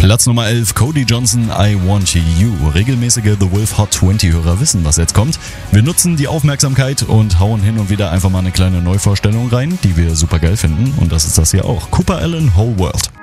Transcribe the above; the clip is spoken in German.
Platz Nummer 11, Cody Johnson, I Want You. Regelmäßige The Wolf Hot 20 Hörer wissen, was jetzt kommt. Wir nutzen die Aufmerksamkeit und hauen hin und wieder einfach mal eine kleine Neuvorstellung rein, die wir super geil finden. Und das ist das hier auch. Cooper Allen, Whole World.